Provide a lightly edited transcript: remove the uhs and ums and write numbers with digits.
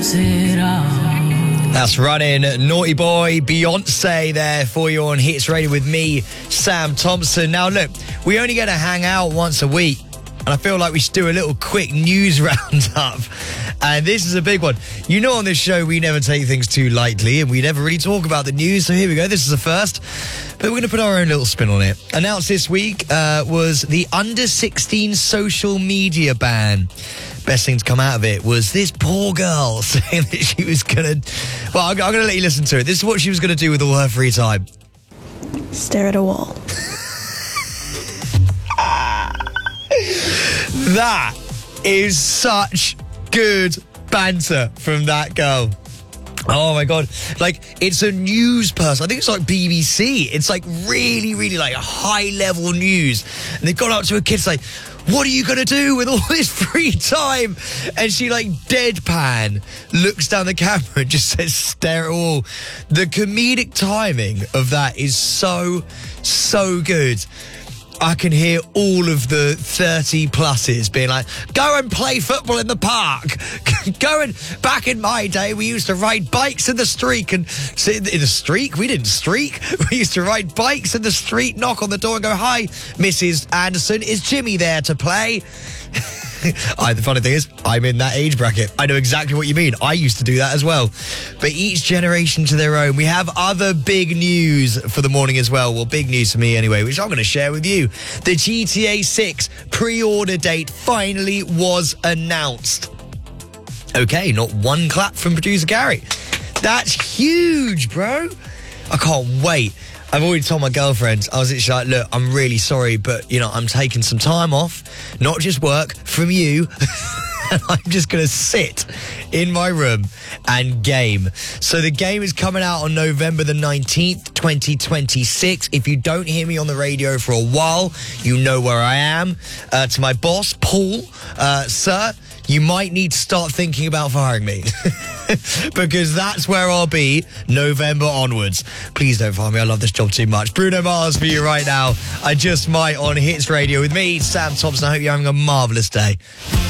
That's Running, Naughty Boy, Beyonce there for you on Hits Radio with me, Sam Thompson. Now look, we only get to hang out once a week, and I feel like we should do a little quick news roundup. And this is a big one. You know, on this show, we never take things too lightly, and we never really talk about the news. So here we go. This is the first. But we're going to put our own little spin on it. Announced this week was the under-16 social media ban. Best thing to come out of it was this poor girl saying that she was going to... Well, I'm going to let you listen to it. This is what she was going to do with all her free time. Stare at a wall. That is such good banter from that girl. Oh my God. Like, it's a news person. I think it's like BBC. It's like really, really like high level news. And they've gone up to a kid like, what are you going to do with all this free time? And she like deadpan looks down the camera and just says, stare at a wall. The comedic timing of that is so good. I can hear all of the 30 pluses being like, go and play football in the park. Back in my day, we used to ride bikes in the street and sit in the street. We didn't streak. We used to ride bikes in the street, knock on the door and go, hi, Mrs. Anderson, is Jimmy there to play? The funny thing is, I'm in that age bracket. I know exactly what you mean. I used to do that as well. But each generation to their own. We have other big news for the morning as well. Well, big news for me anyway, which I'm going to share with you. The GTA 6 pre-order date finally was announced. Okay, not one clap from producer Gary. That's huge, bro. I can't wait. I've already told my girlfriend, I was literally like, look, I'm really sorry, but, you know, I'm taking some time off, not just work, from you. And I'm just going to sit in my room and game. So the game is coming out on November the 19th, 2026. If you don't hear me on the radio for a while, you know where I am. To my boss, Paul, sir, you might need to start thinking about firing me. Because that's where I'll be November onwards. Please don't fire me. I love this job too much. Bruno Mars for you right now. I Just Might on Hits Radio with me, Sam Thompson. I hope you're having a marvellous day.